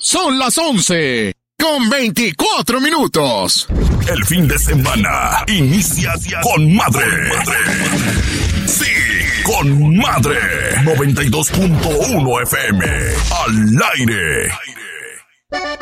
Son las 11:24. El fin de semana inicia con madre. Sí, con madre. 92.1 FM. Al aire.